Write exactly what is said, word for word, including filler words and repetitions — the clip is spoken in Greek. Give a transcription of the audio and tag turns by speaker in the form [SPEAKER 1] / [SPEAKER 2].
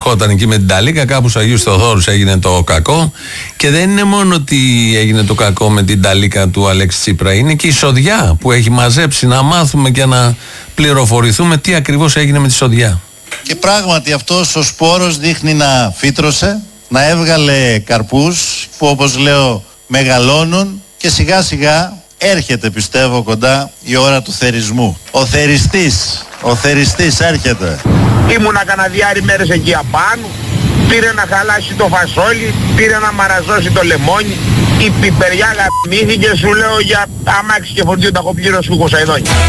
[SPEAKER 1] μπλεκόταν εκεί με την Ταλίκα, κάπου στους Αγίους Θεοδόρους έγινε το κακό. Και δεν είναι μόνο ότι έγινε το κακό με την Ταλίκα του Αλέξη Τσίπρα, είναι και η σοδιά που έχει μαζέψει, να μάθουμε και να πληροφορηθούμε τι ακριβώς έγινε με τη σοδιά.
[SPEAKER 2] Και πράγματι αυτός ο σπόρος δείχνει να φύτρωσε, να έβγαλε καρπούς που, όπως λέω, μεγαλώνουν και σιγά σιγά έρχεται, πιστεύω, κοντά η ώρα του θερισμού. Ο θεριστής, ο θεριστής έρχεται.
[SPEAKER 3] Ήμουνα κανένα διάρρη μέρες εκεί απάνω, πήρε να χαλάσει το φασόλι, πήρε να μαραζώσει το λεμόνι, η πιπεριά γαμήθηκε, σου λέω, για αμάξι και φορτίο τα έχω πλήρωση κουκοσαϊδόνια.